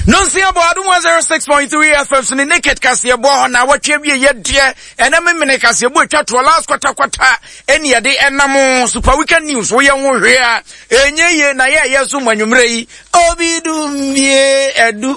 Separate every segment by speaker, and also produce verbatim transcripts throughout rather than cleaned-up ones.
Speaker 1: Non si abo adu one oh six point three F M so ne naked kase abo ho na watwe wie ye de ena memene kase abo atwa to last kwata kwata eni ye de enam super weekend news wo ye ho hwe a enye ye na ye ye so manwumre yi obidu mie edu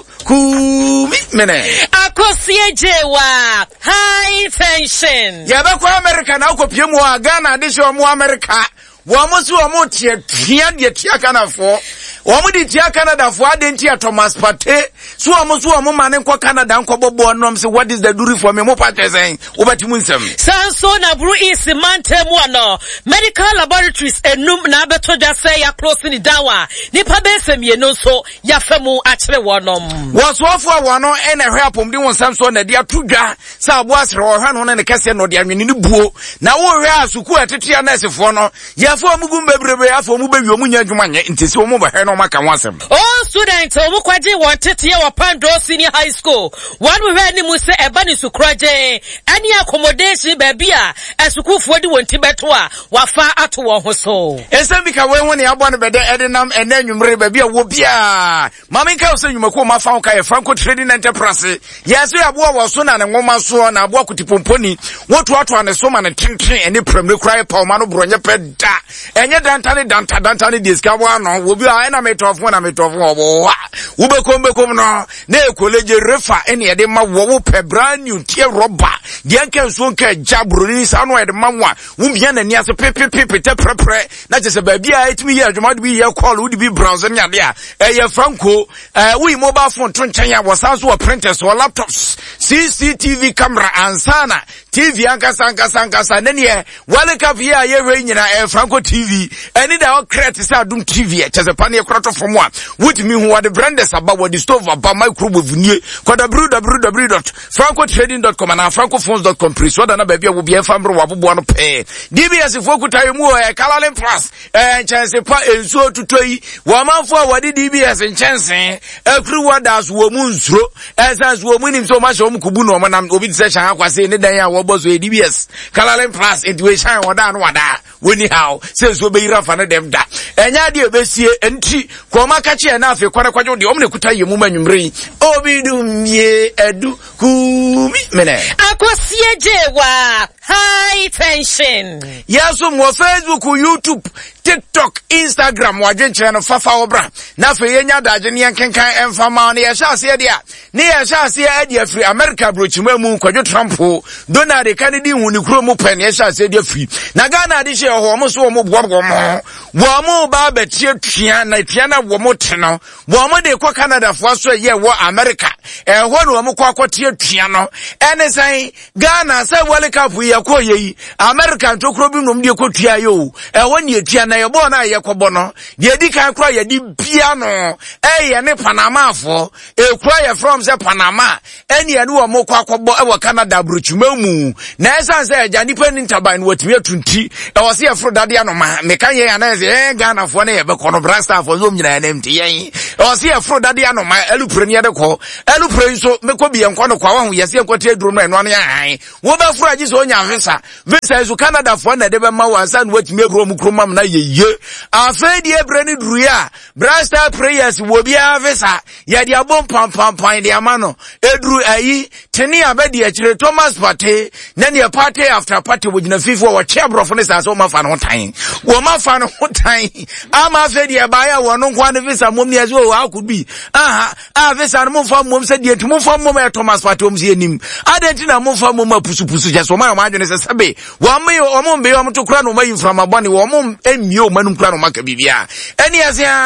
Speaker 1: kumi mene
Speaker 2: akosie jewa high tension
Speaker 1: ya ba kwa America na akopie mu a Ghana de so mu America wo mo so mo tie tia de tia kana fo Omo di tia Canada for adenti a Thomas Partey so omo so omo mane nko Canada nko bobo nom say what is the duty for me mo Partey saying obatimu nsem
Speaker 2: sanso na bru is mantem ano medical laboratories enum na abeto dwa say ya close ni dawa nipa besem ye no so ya femu a kire wonom
Speaker 1: woso afo awano e na hwe apom di won samso na dia tudwa sa abo asre wo hwe no ne kase no de anwene ni buo na wo hwe asuku atetia na asefo no ya fo omugum bebrebe afo mu bewi omunya adwuma nye ntesi omu ba hwe no maka wasem
Speaker 2: oh students omu kwaje won tete ye Pando Senior High School one we heard ni mu se eba ni sukuraje ani accommodation baby a asukufo di won tibeto a wafa ato wo ho so
Speaker 1: esambika we ho ne abo no bede edenam ena nwumre baby a wo bia mama nka so nwumako ma fa nka ye Franco Trading Enterprise yeso abo wo so na ne ngoma so na abo akutipomponi woto ato ane so ma ne tenten ene premre krai pa ma no bronye peda enye dantane danta dantane diska bo ano wo bia ena metofo na metofo obo wa wo be kombe kom no na ekoleje refa ene ye de ma wo wo pe brand new tie roba de anka so nka jabro ni sa no ye de ma wo wo bia na ni ase pepepepe te prepre na je se ba bia etimi ye adwuma de bi ye call wo de bi browser nya de a eye Franco eh we mobile phone to nchen ya wo sanso wo printers wo laptops C C T V camera ansana T V anka sanka sanka sanka ne wale ka via ye we nyina eh Franco T V eni da o create sa dum T V e chese pa ne kroto from wa wutimi hu wa de branders aba wa di stove aba microwave vunie kwa w w w dot franco trading dot com na francophones dot com please wada na ba bia wo bia famro wa bobo no pe D B S fo kutaye mu e Kalalen Plus eh chese pa enso tutoi wa manfo wa di D B S nchense akru wadas wo mu nsuro esas wo mu nim so ma so mu kubu no mo nam obi tse chan akwase ne dan ya wo bozo D B S Kalalen Plus education wada no wada woni how se so be ira fa ne dem da enya de obesie enti ko makache na afi kwara kwajo de omne kutaye mu manwumre obidu mie edu kumi mene
Speaker 2: akosie jewa high tension
Speaker 1: yaso mo Facebook YouTube TikTok Instagram wajenche no fafa obra na fe yenya daje ne yankenkan emfama ne ya sha se dia ne ya sha se adi afri America brochima mu kwadwo Trump Donald Kennedy hu ni kuro mu pen ya sha se dia free na Ghana de she ho mo so mo bobo mo wo mo ba betie tua na tua na wo mo teno wo mo de kwa Canada fo so ye wo America eh ho no mo kwa kwatie tua no ene san Ghana se World Cup ye ko ye America to kuro bi nom de ko tua yo eh ho ne tua na ye bo na ye kobo no de di kan kura ye di bia no eh ye ne Panama fo e kura ye from se Panama ene ye ne wo mo kwa kobo e wo Canada brochuma mu na esan se ja nipa ni ntaban watimi atunti e wo se ye fro dade anoma me kan ye ana eh Ghana fo na ye be kono brasta fo zo nyina na mti yen e wo se ye fro dade anoma elupre ni de ko elupre so me ko bi en kono kwa wa hu ye se enkote aduro no eno ya han wo be fro agi so nya visa visa so Canada fo na de be ma wansa no watimi agro mu kromam na ye ye afedi ebrani duruya brasta prayers wo bia visa ye dia bom pam pam pam dia mano edru ayi teni abedi a kire Thomas Partey na ne party after party wo gina fifo wo chebro fo ne sa so ma fa no tan wo ma fa no tan ama afedi e ba ya wo no kwa ne visa mom ne azo wa akubi aha a visa no mo fa mom se die tumo fa mom e Thomas Partey om se enim adenti na mo fa mom apusu pusu je so ma ma adwene se sabe wo me o mom be o mo to kura no ma yimfra ma bone wo mom emi o manum kura no maka bibia eni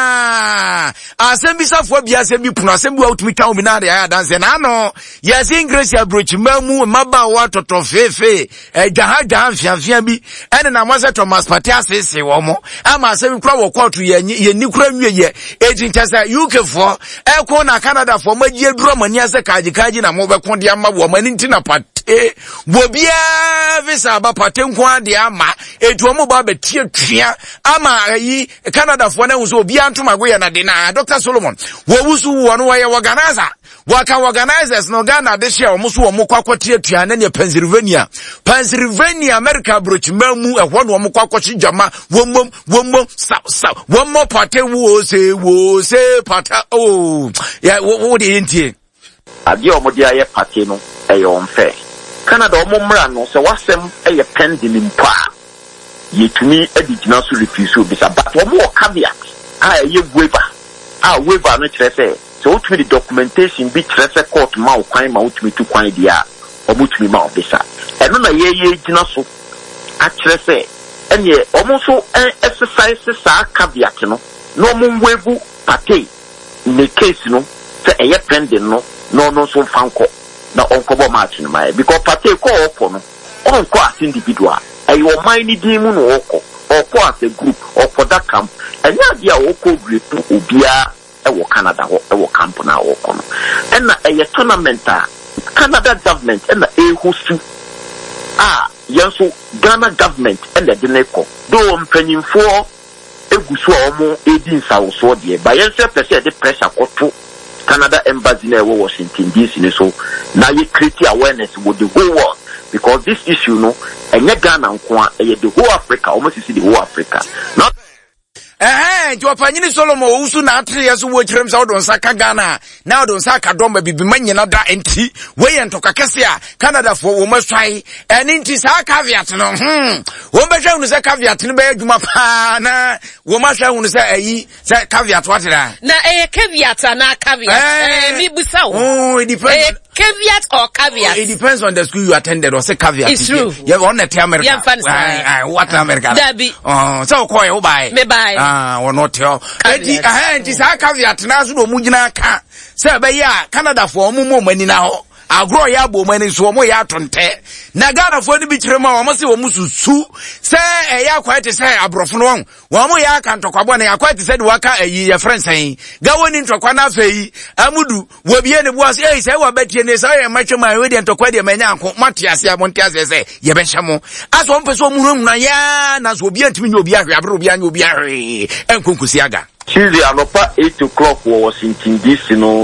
Speaker 1: asia asem bisafo bia asem bi puno asem bi outmi town bi na ya dance na no yes English approach mamu maba wa toto fefe e jaha jaha fiafia bi ene na mose Thomas Partey asese wo mo ama asem kura wo court ye ye ni kura nwie ye ejin chasa U K for e ko na Canada for magie duro mani ase kaji kaji na mo be ko dia ma wo mani ntina Partey bobia visa ba patenko ade ama etu omo ba betie twia ama yi Canada fo na wo so obia ntoma go ye na de na Doctor Solomon wo wusu wo no ye organizer waka organizers no Ghana de share omo so omo kwakwati atua na ne Pennsylvania Pennsylvania America brochmamu ehwo no omo kwakwati jama womom womom sa sa womo pate wo se wo se pata oh ya wo de entie
Speaker 3: ade omo de aye pate no e yo mfe Canada omo mra no se wasem e ye pending mpa yetumi adigina so refuse obisa but omo caveat a ye waiver a waiver no kire se so utumi the documentation bi kire se court ma okwan ma utumi tu kwan dia omo utumi ma obisa eno na ye ye gina so a kire se enye omo so exercise sa caveat no no omo waiver pate in the case no se eye pending no no no so fanko na onkobo match no mai because pate ko opo no onko as individual ayo mind di mu no oko oko as a group oko that camp enya dia oko group obia e wo Canada ho e wo camp na oko no ena eye tournament a Canada government ena e hostu ah yenso Ghana government ena de neko do mpanyimfo egusu a omo edi nsawo de ba yense pese de pressure koto Canada embassy na wo Washington D C so na ye create awareness with the whole world because this issue no enye Ghana nko a e the whole Africa almost see the whole Africa not
Speaker 1: eh jo panyini Solomon usu na atre yeso wo kirem sa odon saka Ghana na odon saka domba bibi manyina da enti we yentoka kese a Canada fo wo maswai eni nti sa caveat no hm wo behwa unu se caveat no be adwuma pa na wo mahwa unu se ayi se caveat watira
Speaker 2: na eh caveat na caveat eh mi busa wo
Speaker 1: oh it depends
Speaker 2: caveat or caveat
Speaker 1: it depends on the school you attended or say caveat
Speaker 2: it's true
Speaker 1: yeah on the America
Speaker 2: yeah
Speaker 1: what America
Speaker 2: Dabi
Speaker 1: oh so ko ye wo bai
Speaker 2: me bai
Speaker 1: ah wo not tell enti eh enti sa caveat na so do mu gina ka se be ya Canada fo mu mu mani na ho agro ya bo mani so mo ya tonte na Ghana fo ni bi kirema wo mo se wo mususu se e ya kwete se abrofo no won wo mo ya ka ntokwabo na ya kwete se de waka ayi ya friends yi ga woni ntokwa na afei amudu wo bie ne buase eh se wo betie ne se ye matwema we de ntokwa de manya anko matiase amonte ase se ye be hyamo aso mpeso mu hunu na ya na so bie ntimi nyobi ahwe abro bia nyobi ahwe enkonkusi aga
Speaker 3: Tuesday anopa eight o'clock wo Washington D C no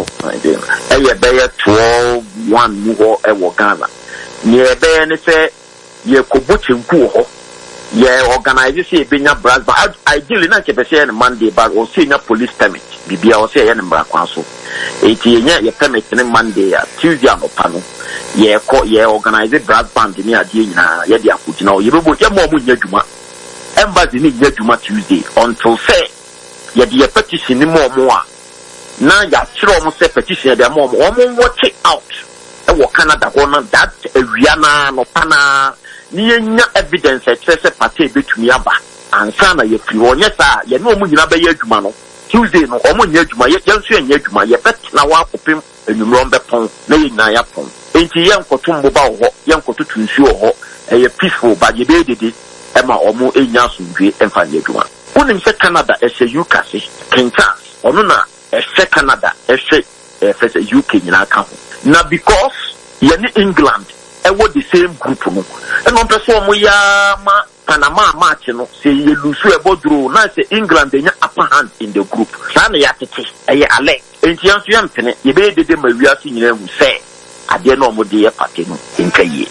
Speaker 3: eh ye be twelve one mu ho e wo Ghana ni e be ne se ye kobochinku ho ye organize se benya brass but ideally na kepese na Monday but o se nya police permit bibia o se ye ne mbra kwa so eti ye nya ye permit ne Monday ya Tuesday anopa no ye ko ye organize brass band ni ade nyina ye de akugina o ye bebo ye mo mo nya dwuma embassy ni nya dwuma Tuesday until say ye the petition ni mo mo a na ya kire mo se petition de mo mo mo watch it out e wo Canada ho na that area na no pana ni nya evidence e kire se party betumi aba ansa na ye fi onye sa ye no mo nyina be ye adwuma no Tuesday no o mo nya adwuma ye yenso ye nya adwuma ye bet na wa kopem enumro mbe pon na ye nyina ya pon enti ye nkoto mboba ho ye nkoto tunsuo ho e ye peaceful ba ye be dede e ma o mo enya sundwe emfa ye adwuma unim se Canada e se U K se Kinta ono na e se Canada e se e se U K nyina ka ho na because ye ni England e wo the same group no e no person mo ya ma Panama match no se ye lusu e bodro na se England enya upper hand in the group sa na ya tete e ye ale enti anso ya mpene ye be dede ma wiase nyina hu se ade no mo de ye pate no nkaye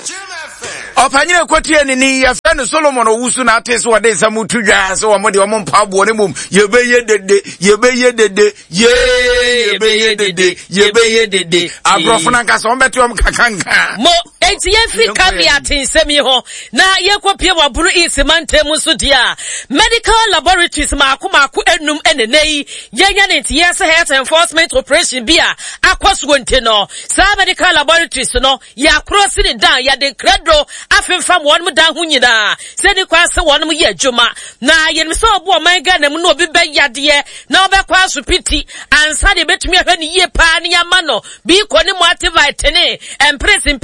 Speaker 1: opanyine kwatie ni ni ya fene Solomon owusu na atese wode samutu dwa so wo de wo mpabo ne mum ye be ye dede ye be ye dede ye ye be ye dede ye be ye dede abrofuna nka so mbeti om kakanka
Speaker 2: mo enti ye fi caveat nsemi ho na ye kopie waburu isimante musu dia medical laboratories maako maako enum enenei ye nya ne nti yes health enforcement operation bia akwaso nte no sa medical laboratories no ya cross ni down ya de credo afemfam wonum dan hu nyina se ni kwa se wonum ye adwuma na ye mi se obo man ga na mu no obi be yade na obekwa so piti ansa de betumi ahwe ni ye pa ni ama no bi ko ni mo activate ne empress impress nro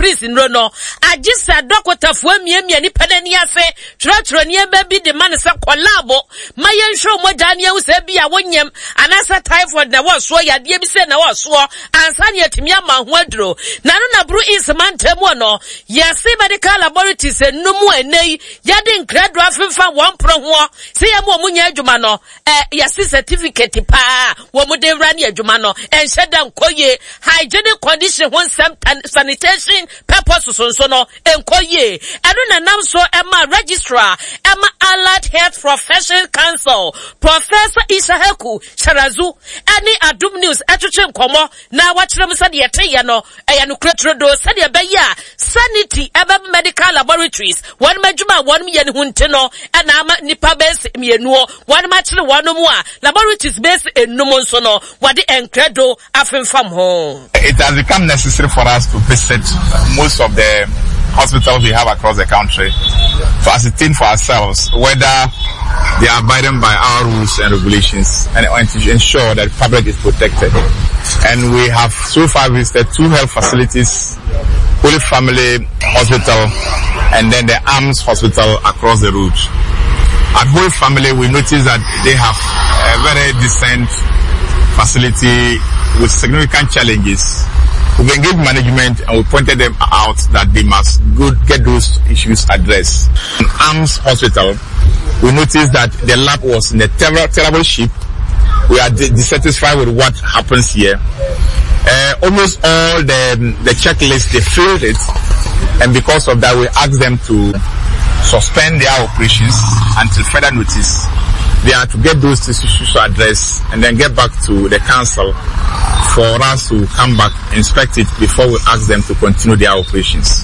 Speaker 2: no agisa dokotafo amiamia ni panani ase trotro ne baby de man se kolabo mayen show moja ne wu se bia wonyam anasa typhoid na wo so yade bi se na wo so ansa ne atimi ama ho aduro na no na bru is mantemu no yesi medical laboratories enumu enei yade nkradro afemfa one pro ho se ya mo munya adwuma no eh yesi certificate pa wo mo de wra ne adwuma no enhyeda nkoye hygienic condition ho sanitation purpose so so no enkoye eno na nam so ema registrar ema allied health profession council Professor Ishaheku Sharazu any Adum News etwetwe nkomo na wachirem sade yete ye no eya no kretrodo sade beya sanity eba medical laboratories one madwuma one ye ne hunte no na ama nipa base mienu one ma kire one mu a laboratories base enum so no wade enkredo afemfam ho.
Speaker 4: It has become necessary for us to visit most of the hospitals we have across the country to ascertain for ourselves whether they are abiding by our rules and regulations and to ensure that the public is protected. And we have so far visited two health facilities, Holy Family Hospital and then the Arms Hospital across the route. At Holy Family, we noticed that they have a very decent facility with significant challenges. We've engaged management and we pointed them out that they must go get those issues addressed. In Arms Hospital, we noticed that the lab was in a ter- terrible shape. We are dissatisfied with what happens here. Uh, almost all the, the checklists, they failed it. And because of that, we asked them to suspend their operations until further notice. They are to get those issues addressed and then get back to the council for us to come back, inspect it before we ask them to continue their operations.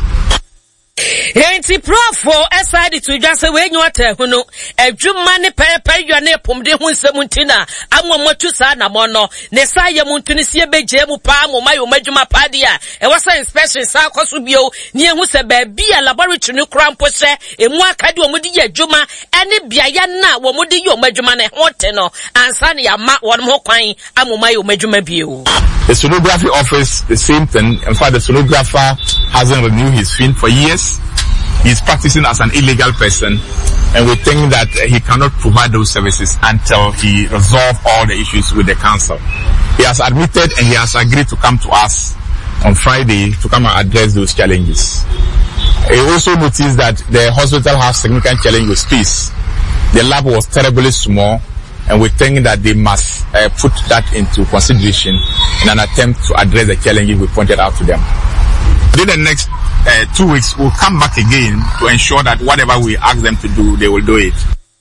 Speaker 2: Enti profo aside to just when you are hunu edwuma ne pepe you na pomde hu nsemuntina amwomotu sa na mono ne sa ye muntuni sie beje mu pa mo mayo madwuma pa dia e wasa inspection sa koso bio ne hu se ba bia laboratory ne krampo hye emu akade wo mudi ye adwuma ene bia ya na wo mudi ye madwuma ne hote no ansa ne ya ma won ho kwan amoma ye madwuma bio.
Speaker 4: The sonography office, the same thing. In fact, the sonographer hasn't renewed his fin for years. He's practicing as an illegal person, and we think that he cannot provide those services until he resolves all the issues with the council. He has admitted and he has agreed to come to us on Friday to come and address those challenges. He also noticed that the hospital has significant challenge with space. The lab was terribly small, and we think that they must uh, put that into consideration in an attempt to address the challenges we pointed out to them. Within the next uh, two weeks, we'll come back again to ensure that whatever we ask them to do, they will do it.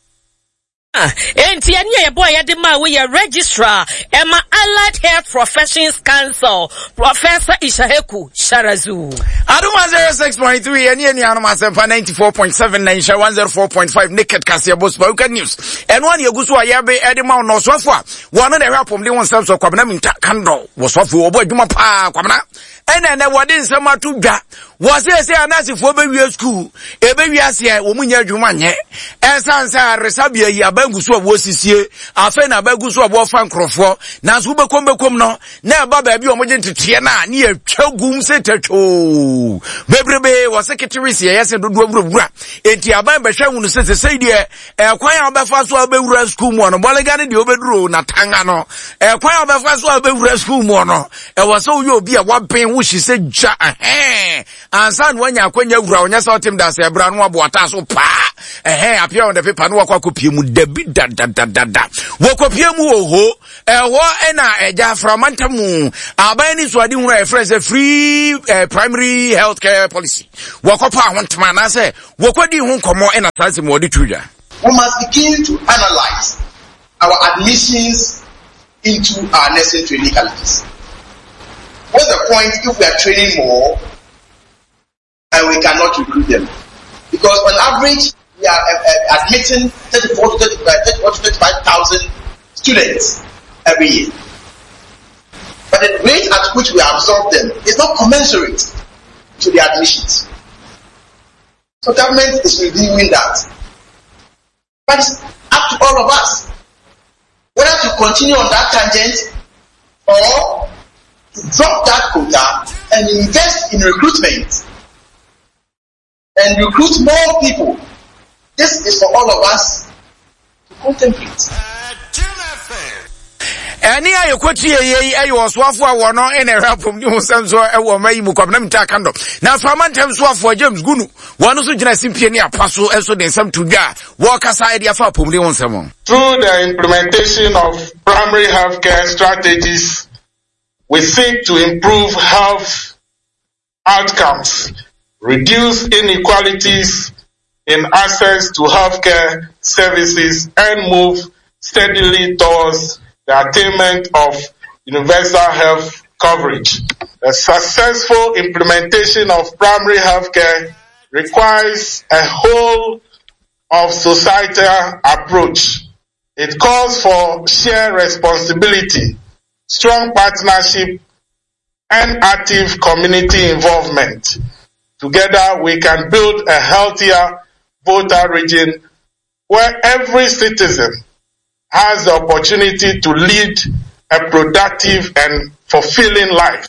Speaker 2: Enti anya boy yadema we ya registrar Emma Allied Health Professions Council Professor Ishaheku Sharazu.
Speaker 1: Aduma zero six point three eni eni anoma sempa ninety-four point seven nine sha one oh four point five naked kasia boss spoken news. Eno an yegusu ayabe edema no sofo a wono na hwapom de won self so kwabna minta kando wo sofo obo adwuma pa kwabna ene ne wode nsem atu dwa wo se se anasifo be wi school e be wi ase wo munya adwuma nye ensansa resabia yi abangusu a wo sisie afa na abangusu a wo fa nkrofo na so be kom be kom no na eba ba bi o moje ntete na ne atwagum se tacho bebrebe wo secretary se yese dodo awurawura enti aban be hwa hunu se se se de e kwan a obefa so abewura school mu no bolega ne de obeduro na tanga no e kwan a obefa so abewura school mu no e wo so yo obi a waben wo shi se ja eh ansan wanya akwanya wura onya sa otim da se ebra no aboata so pa eh apia on the paper no akwa kopie mu dabi da da da da da wo kopie mu oho eho ena eja framantamu aban ni so adi hu e fresh free uh, primary health care policy wo kopa ahontama na se wo kwadi hu komo ena sanse mo di twuja.
Speaker 5: We must begin to analyze our admissions into our nursing training colleges. What's the point if we are training more and we cannot recruit them? Because on average, we are uh, uh, admitting thirty-four to thirty-five thousand students every year. But the rate at which we absorb them is not commensurate to the admissions. So government is reviewing that. But it's up to all of us whether to continue on that tangent or to drop that quota and invest in recruitment and recruit more people. This is for all of us to contemplate.
Speaker 1: Any I equity a was one for one in a rap from you so a woman you come them takando. Now for man terms for James Gunu, one also just simply near Paso and so then some to ga walk aside your for Pumli on someone.
Speaker 6: Through the implementation of primary healthcare strategies, we seek to improve health outcomes, reduce inequalities in access to healthcare services, and move steadily towards the attainment of universal health coverage. The successful implementation of primary healthcare requires a whole of societal approach. It calls for shared responsibility, strong partnership, and active community involvement. Together we can build a healthier voter region where every citizen has the opportunity to lead a productive and fulfilling life.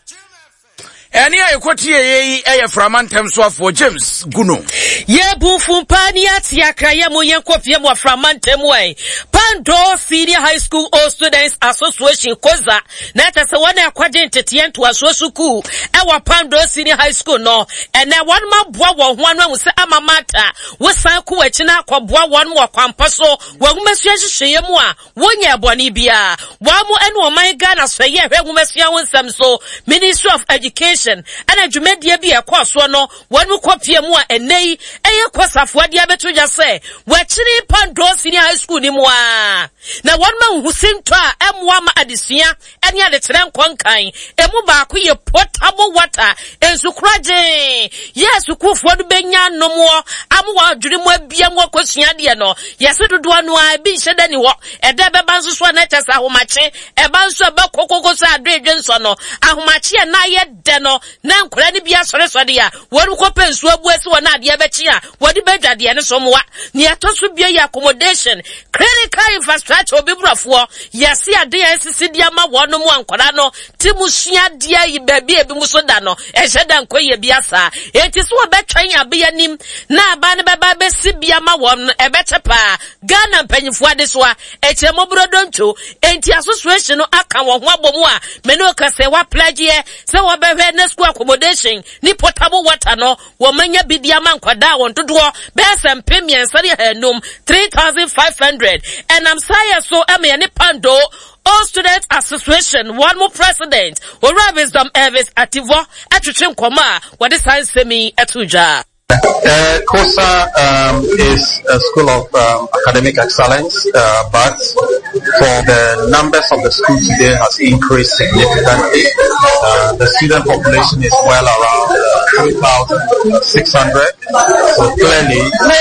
Speaker 1: Any I quote ye a framantem so for James Guno.
Speaker 2: Ye bufum paniat yakaya moyen kopie mo framantem way. Pando Senior High School All Students Association Koza. Nata se wane akwaje ntetien to asosuku. Ewa Pando Senior High School no. And na one ma boa wo ho anu se amamata. Wo san ku achi na akwaboa won mo kwampa so. Wo gumesu ahihye mu a wonya boni bia. Wa mo ene o man Ghana so ye hwe gumesu ya wonsam so. Ministry of Education and a Jumedia be a course one no one will copy more and nay a course of what the abetu just say. We're chilling Pando Senior High School ni moa. Now one man who seemed to M one adisia and yet the Tran Quankai, a mubaku ye potable water and sucraje. Yes, who could for the Benya no more. I'm one dream web be a more question no. Yes, it would do one why be shed any walk. A deba bansu one at us a homache, a bansu about Coco Sadre Johnson, a homachi and I yet deno. Na nkwani bia sore sore ya wonu kopen so abuasi wona ade abechia wodi beja de ne so moa ne atoso bia ya accommodation critical infrastructure obibrafo yesi ade ya sisi dia ma wono mu ankwara no timusua dia yi baby ebi muso da no eheda nkoye bia sa enti so obetwan ya bia nim na aba ne baba besi bia ma wono ebetepa Ghana mpanyifo ade so a echemo brodoncho enti association no aka wo ho abomu a me no ka se wa pledge ye se wo behwe ne school accommodation ni potable water no wo manya bidia man kwada won dodo besem premier sari hanum three thousand five hundred and I'm sorry so am ne Pando All Students Association one more president ora wisdom Elvis Ativo atwetwe nkoma what is science semi etuja.
Speaker 7: Uh, COSA um, is a school of um, academic excellence, uh, but for the numbers of the school today has increased significantly. Uh, the student population is well around uh, three thousand six hundred, so clearly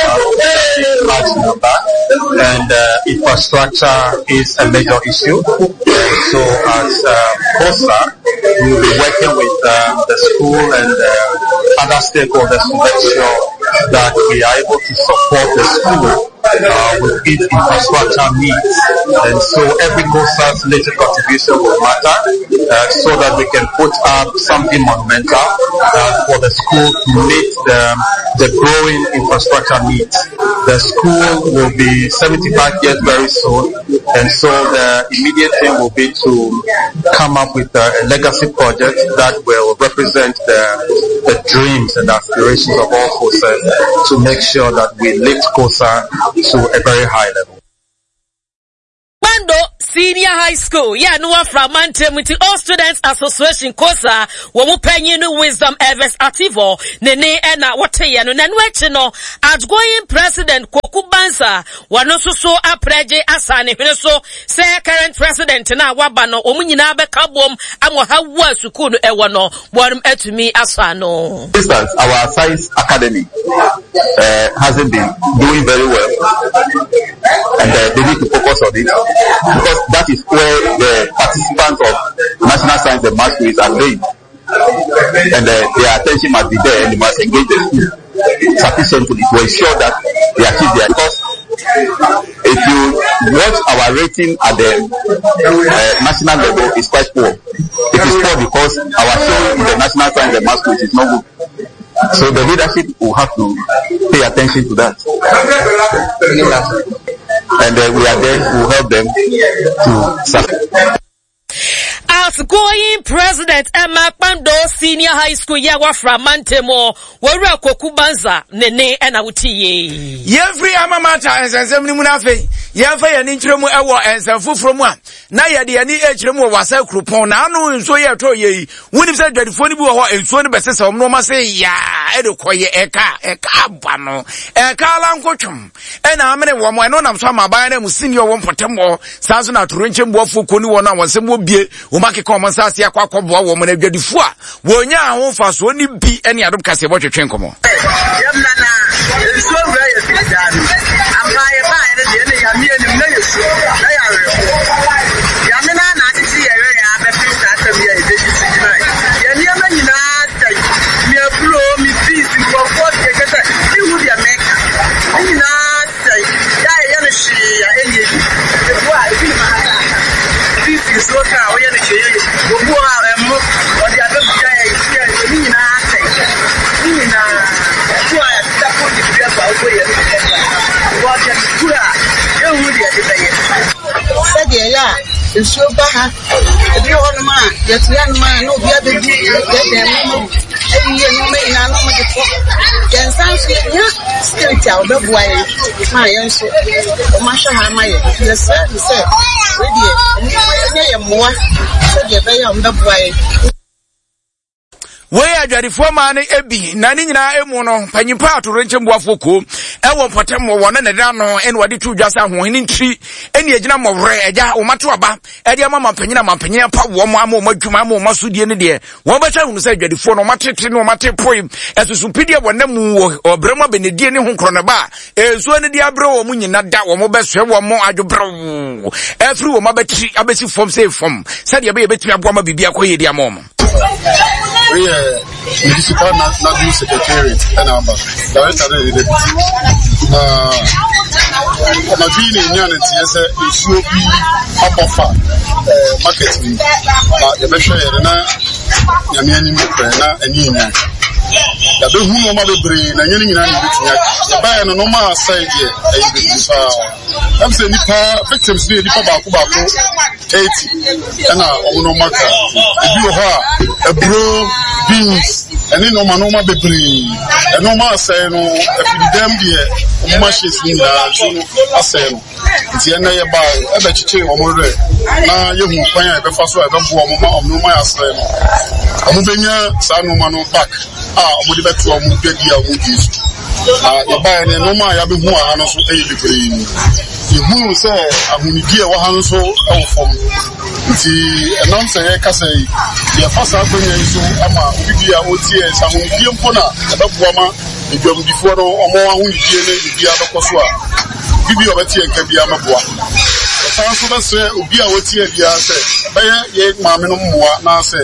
Speaker 7: uh, a large number, and uh, infrastructure is a major issue. And so as uh, COSA, we will be working with um, the school and uh, other stakeholders to make sure that we are able to support the school uh, with its infrastructure needs. And so every COSA's little contribution will matter uh, so that we can put up something monumental uh, for the school to meet the, the growing infrastructure needs. The school will be seventy-five years very soon, and so the immediate thing will be to come up with a, a legacy project that will represent the, the dreams and aspirations of all COSAs to make sure that we lift COSA to a very high level.
Speaker 2: Pando Senior High School, yeah, no one from Mantemuti All Students Association COSA, wo penye no wisdom Elvis Ativo, nene ena wote ya no nanweche no, outgoing president Koku Bansa, wano so so apreje asane, hwene so, se current president na wabano, omu nyina beka bom, amwa hawa sukunu ewa no, warum etumi asano.
Speaker 7: For instance, our science academy uh, hasn't been doing very well, and uh, they need to focus on it, because that is where the participants of National Science and Math Quiz are trained. And uh, their attention must be there, and they must engage the school sufficiently to ensure that they achieve their course. If you watch our rating at the uh, national level, it's quite poor. It is poor because our show in the National Science and Math Quiz is not good. So the leadership will have to pay attention to that. And uh, we are there to help them to succeed.
Speaker 2: Outgoing President Emma Pando Senior High School Yawa from Mantemo, Wara Kokubanza, Nene and Awuti.
Speaker 1: Every amamata and Assembly Munafe, Yafa and Intremo Awa and Safu from one. Naya the Ani Hremo was a crupon, Anu and Soya Toye, when is that the Fonibu and Swan Besses of Noma say, Ya, Edokoye Eka, Eka Bano, Eka Lankochum, and I'm a woman on some Abana, senior one for Temo, Sazana to Rencham Wafu Kuniwana was some be, Umaki Common Sasia Quaco woman of the Fua, Wonya home for Sony B any other Cassie watch your train come on.
Speaker 8: Nsuo ba ha ebi ho no ma yetia no ma no bia be di de mo eyi no me na no mo de ko yensan so ya state a odo boa ye ma ye nso o ma hwa ha ma ye yes sir sir we die ye ye moa so de be ye odo boa ye
Speaker 1: we adwade fo ma ne ebi na ne nyina emu no panyimpa atoro nchemboafo ko ewo potem wo ne ne da no ene wade tu dwasa ho hene ntri ene agina mowre eja wo mato aba ede ama mampanyina mampanyina pa wo mo ama madwuma ama masudie ne de wo becha hunu se adwade fo no matete no matepoi esusu pidie wona mu wo obrama benedie ne ho krone ba esuo ne dia bre wo mu nyina da wo mo beswe wo mo adwobro efri wo mabati abesi fom se fom se de be yebetimi aboa bibia koye dia mom.
Speaker 9: We are municipal national secretariat and our director of the deputy. Uh, na being in Yan, yes, it should be up of marketing. But the best way, na Yamiani Mukana and Union. The who no matter brain and any in the buy and no more side here. I'm saying Nipa victims near Nipa Bakubaku eighty and now no matter. If you have a bro beans and then no man no more brain and no more say no if you damn dear machines in the say no. It's the end of your buy. I bet you change one more day. Now you who find a first one, I don't want no more say no. I'm moving here, son, no man back. Ah, we bet to a movie deal with this. Ah, you buy any no more, you be who are also a degree. You who say, I'm going to deal with hands so from the announcer, I can say, your first album is so, I'm a video O T S, I'm going to be a pona, a woman, if you're before or more, who is the other Kosua. Give you a tea and can be a boy. The council say, be a O T S, say, by a mamma no more, now say.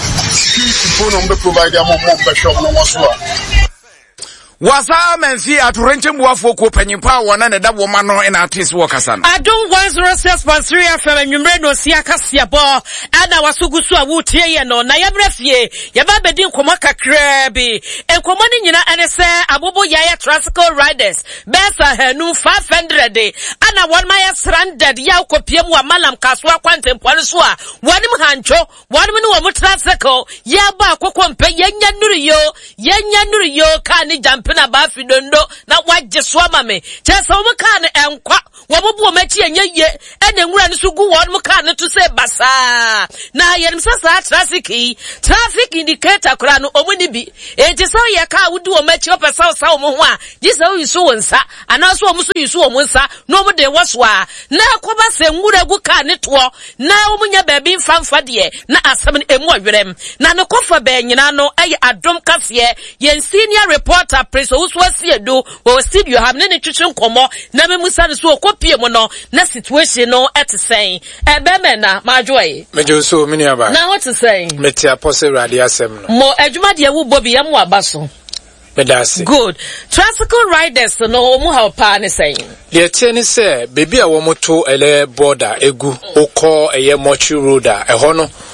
Speaker 1: Wasa menfi aturenche mbuafo ko panyimpa wona ne da woma no ina artist workers an
Speaker 2: Adom one oh six point three F M nwumre no sia kasia bo ana wasugusu a wutie ye no na yabrafie ye ba bedi nkomo kakra bi enkomo ni nyina ene se abobo yaya tricycle riders besa hanu five hundred ana one my stranded ya kopiem wa malam kaso akwantempore so a wonim hancho wonim ne wo tricycle ya ba akokompe yenya nuriyo yenya nuriyo ka ni jump na ba fidondo na waje so ama me chese wo ka ne enkwa wo bobo machi enye ye ene nwura ne so gu wo mo ka ne to say basa na yerim sasa traffic traffic indicator kura no omuni bi enti so ye ka wudi wo machi opesa so wo mo ho a gisa wo yiso wonsa ana so wo so yiso wo monsa no mo de woso a na akoba se nwura gu ka ne to na wo munya ba bi mfamfa de na asem emu awerem na ne kofa ba nyina no aye adom kase ye senior reporter so uswasi edo wo studio have ne twetwe nkomo na memusa ne so okopie mo no na situation no etsen e be me na majoye
Speaker 10: mejo so mini aba
Speaker 2: na what to say
Speaker 10: meti apose radi asem no
Speaker 2: mo adwuma de wo bobi yam abaso
Speaker 10: medasi
Speaker 2: good tricycle riders no mu ha pa ne say
Speaker 10: de tie ni se bebi a wo moto ele border egu okọ eye mochi road a eho no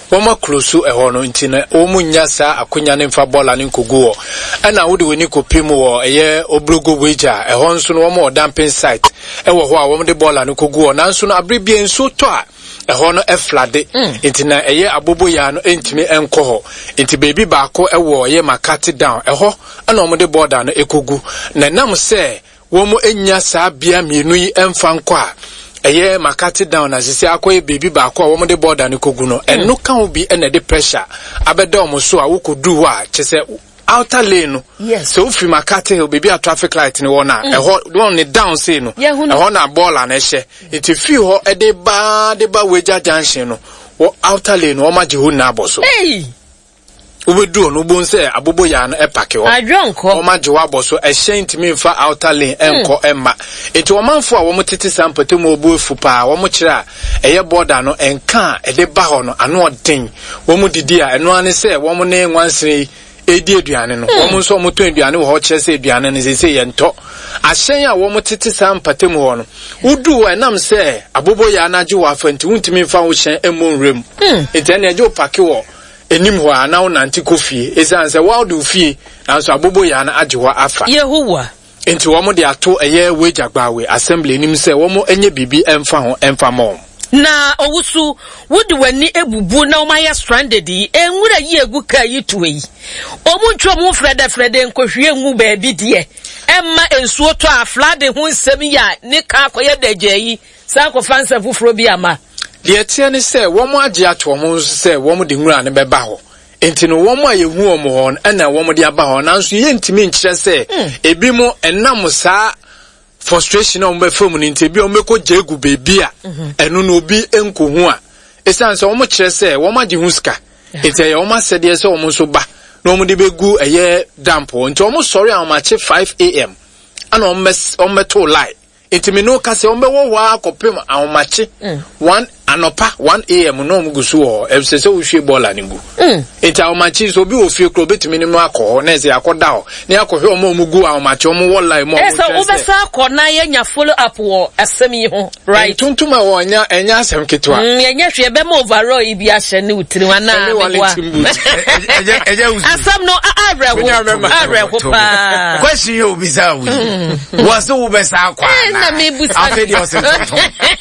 Speaker 10: Woma close ehɔ no ntina omu nya sa akonya ne mfa bola ne nkogu wo ɛna wode woni kopim wo ɛyɛ obrogo wager ɛhɔ nso no woma damping site ɛwɔ hɔ a woma de bola ne kogu wo nanso no abrebie nso to a ɛhɔ no ɛflade ntina ɛyɛ abobo ya no entimi ɛnkɔ hɔ nti baby baako ɛwɔ ɛyɛ makati down ɛhɔ ɛna woma de border no ekogu na nam sɛ womo enya sa bia mienu yi ɛmfa nkɔ a eye makati down as isi akoye baby baako a womo de border ne kogu no eno kan obi ene de pressure abeda omo so a wokodu ho a chese outer lane no
Speaker 2: yes.
Speaker 10: So fi makati o baby a traffic light ne wona eho don ne down say no eho na baller na hye iti fi ho e de ba de ba weja junction no wo outer lane o ma je ho na aboso
Speaker 2: hey
Speaker 10: ubedu no bo nse abobo ya no epake ho
Speaker 2: adwonko
Speaker 10: o ma je wa aboso e hye ntimi mfa outer lane enko emma enti o manfo a wo motete sampete mo obu efu pa wo mo kire a eye border no enka e de ba ho no ano odin wo mo didi a eno ane se wo mo ne nwansere edi aduane no wo mo nso mo to aduane wo ho kire se aduane ne se se ye nto ahyen a wo mo tete sampete mo ho no udu e nam se abobo ya na je wa fa nti wuntimi mfa wo hyen emonrem enti ene je opake wo enim ho ana wo nanti kofie esan se wa do fie nanso abobo ya na age ho afa
Speaker 2: yehowa
Speaker 10: enti wo mo de ato eye wejagbawe assembly enim se wo mo enye bibi emfa ho emfa mo
Speaker 2: na owusu wudi wani ebubu na o ma ya stranded yi enwura yi egu ka yi tuwe yi omu ntwo mu frede frede nkohwie ngu ba bi de emma ensuo to aflade hu nsem ya ne ka akoye daje yi san ko fansa fufuro bi ama
Speaker 10: de etie ne se wo mo age ato mo se wo mo de nwura ne beba ho enti no wo mo ayehu o mo ho na wo mo de aba ho nanso ye ntimi nkyere se ebi mo enam saa frustration on be film ni nti bi o meko jegu bebi a eno no obi enkohu a esan se wo mo kyere se wo ma je hu ska enti ye wo ma sede se wo mo so ba na wo mo de begu eye dampo nti wo mo sorry a ma che five a m ana o mes o meto lie enti me no ka se wo be wo ho akopem a ma che one anopa one a m no mugusu ho e se se wo hwe bola ni gu enti a ma chi so bi wo fie kro betimi ni no akọ na se akoda ho na akohwe o ma mugu a ma che o mo wọla mo
Speaker 2: mo se wo be sa akọ na ye nya follow up wo asem yi ho right
Speaker 10: tuntuma wo nya enya asem ketwa
Speaker 2: mm ye nya hwe be ma overall ibi a hye ne utiri wa na mewa
Speaker 1: eje eje
Speaker 2: asem no avre ho avre ho pa
Speaker 1: question you be sa we was wo be sa akọ
Speaker 2: na me busa
Speaker 1: afedi o se tonton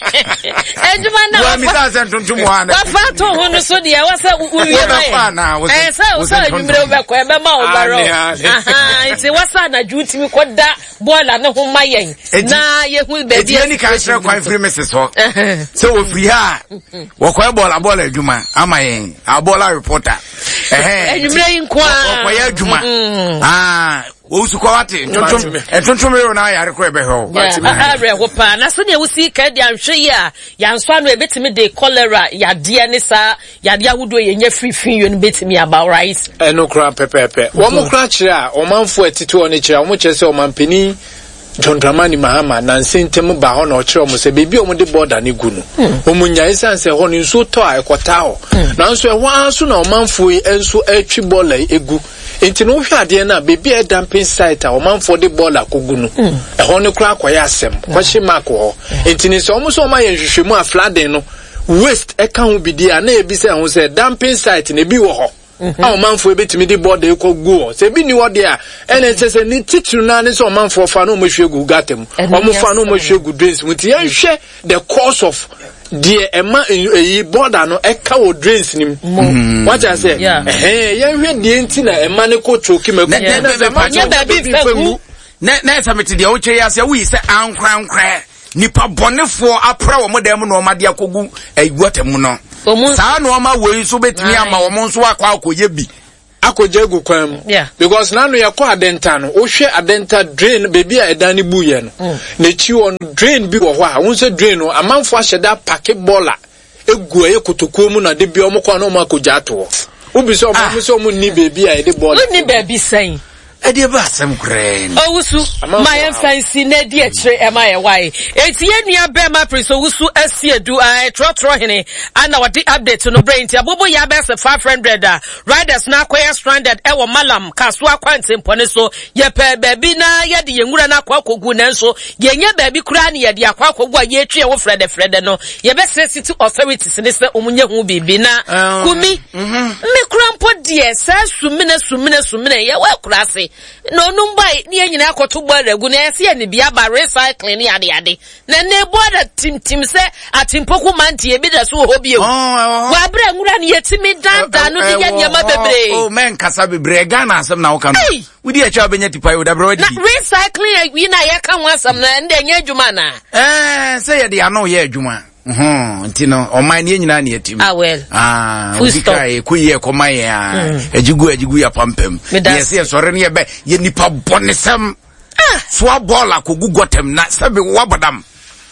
Speaker 2: ejuma na
Speaker 1: mi sa se tonton mo ana
Speaker 2: wa fa to ho no so de wa sa uwie
Speaker 1: na
Speaker 2: eh sa sa numero be ko e be ma overall aha iti wa sa na jutimi ko da bola no ho mayen na ye hu be
Speaker 1: bi ani ka share kwan free message ho so wo free ha wo ko bola bola adwuma amayen a bola reporter eh
Speaker 2: eh numero yin kwa
Speaker 1: wo ko ya adwuma ah wo su ko wate tonton e tonton me na ya rekọ ebe ho
Speaker 2: avre ho pa na so ne wusi ka dia hwe ya ya nso anu ebetimi de cholera ya de ne sa ya de ahudo ye nya free yo no betimi about rice
Speaker 10: eno kra pepepe wo mo kra kire a o manfo atiti o ne kire o mo kire se o manpeni John Dramani Mahama na nsentem ba ho na o kire o mo se bebi o mo de border ne gu no o mo nya isanse ho ne nso to a ekota ho na nso e ho anso na o manfo yi enso atwi bola egu enti no hwe ade na bebi e dumping site a o manfo de bola kogu no e ho ne kra akoya asem kwashi mark ho enti ne so o mo so o ma ye hwehwemu a flooding no waste e kan ho bidi a na ebi se ho se dumping site na bi wo ho a o manfo ebetimi de board e kogu o se bi ni wo de a ene se ni titru na ne so o manfo fa no mo hwe gu gatem o mo fa no mo hwe gu drains muti yan hwe the cause of the ema e border no e ka wo drains nim what I say eh yan hwe de enti na ema ne ko choki me
Speaker 1: na na bi fegu na na sameti de o che ya se wi se ankran kran nipa bonefo apra wo modem no ma de akogu aiguatem no sa no ma we so betimi ama wo mo nso akwa akoye bi
Speaker 10: akoje egu kwam because na no yakọ adenta no o hwe adenta drain baby a edan ni buye no na chi on drain bi wo ho a won se drain no amanfo ahyeda pack bola egu aye kotokuo mu na de bi o mo kwa no ma akoja ato obi so o mo so mo ni baby a e de bola
Speaker 2: ni baby sen
Speaker 1: ade ba asem kren
Speaker 2: owusu my fancy na di etre e my why eti enua be ma prince owusu asiedu a trotro hene ana wadi update no brain ti abobo ya be se five hundred riders na kwaya stranded e wo malam kaso akwante mpone so ye pe baby na ye de yenwura na akwakogu na nso ye nya baby kura na ye de akwakogu a ye twe wo frede frede no ye be se city authorities ne se omunye hu bibi na kumi me kura mpo die sa sumine sumine sumine ye wa kura se no numbai ni enyina akoto gbaragu na ese ni bia ba recycling ni ade ade na na boda tim tim se atimpoku manti e bi da so ho bi e wa bra nwura ni yetimi danda no de nyama bebre
Speaker 1: oh men kasa bebre Ghana asem na wo kan we di acha benya tipa we da bra we di
Speaker 2: na recycling we na ye kan wasam na nde nya adwuma na
Speaker 1: eh say ye de ano ye adwuma mhm ntino o man ye nyina na yetim
Speaker 2: ah well
Speaker 1: ah we kai ku ye ko man ye ah ajigu ajigu ya pampem yes ye sore ne ye be ye nipa bonesem ah so abola ko gugotem na sabe wabadam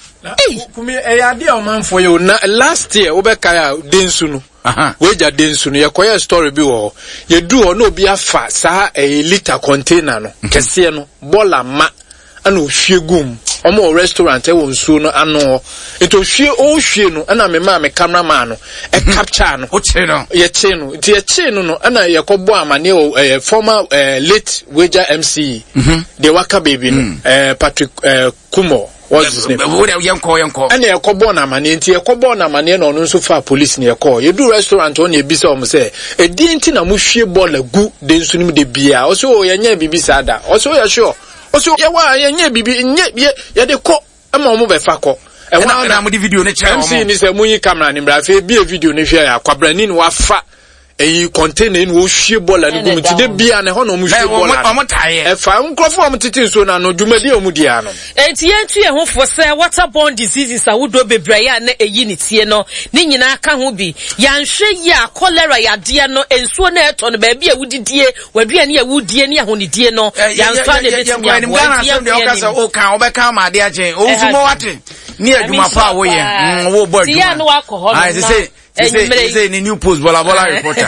Speaker 10: kumi e ya dia o man for you na last year we be kai densu no aha we ja densu no ye koya story bi wo ye du o na obi afa sa e liter container no kese no bola ma ana ohwiegum omo restaurant e won su no ano eto hwie o hwie no ana me ma me cameraman no e capture no
Speaker 1: o che no
Speaker 10: ye che no ti ye che no no ana ye kobo amane o former late Wager M C the waka baby no eh Patrick Kumo what's his name
Speaker 1: we dey yanko yanko
Speaker 10: ana ye kobo na amane nti ye kobo na amane no no nso fa police ne ye call ye do restaurant on ye bisa o mo say e di nti na mo hwie bola gu de nsu nim de bia o so ye nya bibi sada o so ye sure oso ye wa ye nye bibi nye ye de ko ama omo be fa ko e wa
Speaker 1: na mo di video ne kire
Speaker 10: omo M C ni se munyi camera ni bra fe bi e video ne hwe ya kwabrani ni wa fa eyi container ni wo hwie bola ni gum ti de bia ne ho no mo hwie bola
Speaker 1: omo taye
Speaker 10: e fa nkrofo omo titi so na no dwumadi omo dia no
Speaker 2: enti yentu ye ho fo se waterborne diseases a wodo bebre ya na eyi ni tie no ni nyina aka ho bi yanhwe ya cholera ya de no ensuo na eto no ba bia wudidie wadua ne ya wudie ne ahonidie no yanfa ne betimi ya
Speaker 1: wo enti ye ka se o kan obeka ma de aje o zumo wate ni adwuma fa wo ye wo bo adwuma
Speaker 2: tie no alcohol
Speaker 1: na Say, say, say, the new post, bola bola reporter.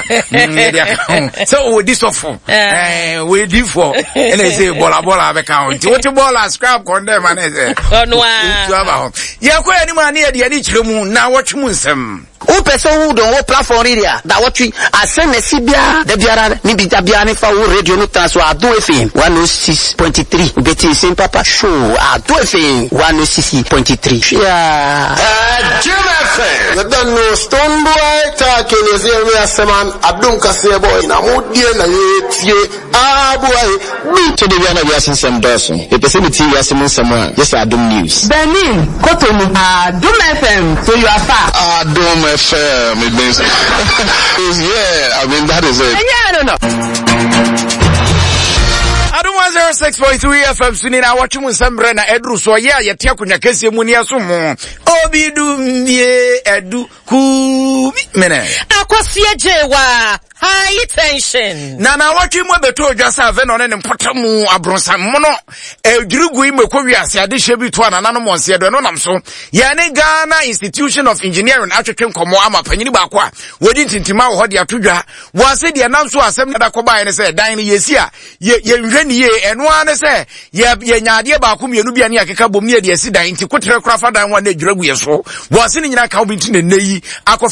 Speaker 1: So we this of eh, we do for, and they say bola bola account. What bola scrap condemn and say,
Speaker 2: oh no,
Speaker 1: yeah, quite any man near the any room now. Watch Musem.
Speaker 11: O person who don't platform area that what we are send a Sibia, the Biara, maybe Tabiani for radio no transfer. I do a thing one oh six point three. Betty Saint Papa show. I do a thing one oh six point three. Yeah.
Speaker 12: Uh, Jim F M. The don't know stone boy talking is here. We are someone. I don't say boy. Na mudi na ye. Ah boy.
Speaker 11: So the Biara we are seeing some dozen. The person with you are seeing someone. Yes, I do news.
Speaker 13: Benin, Cotonou. Ah, Doom F M. So you are far.
Speaker 12: Ah, Doom F M. It means, yeah, I mean, that is it.
Speaker 13: Yeah, I don't know.
Speaker 1: I don't want zero six point three F M Sunina watching with some brand Edru so yeah, ya tia kunya kesi munia sumo. Obi du mie edu ku mene.
Speaker 2: Akwasia jewa high tension.
Speaker 1: Na na watching mo beto jasa veno ne mpotamu abronsa mono edrugu ime ko wiase ade shebi to ana nano monse do no namso. Ya ne Ghana Institution of Engineering atwetwe nkomo ama panyini ba kwa. Wodi tintima wo hode atodwa. Wase de namso asem na da ko ba ne se dan ne yesi a ye ye ni ye eno ane se ye ye nyaade ba ko mienu bia ne akeka bom ne de asi dan nti kotere kura fa dan wa na edwuragu ye so. Wase ne nyina ka obi nti ne neyi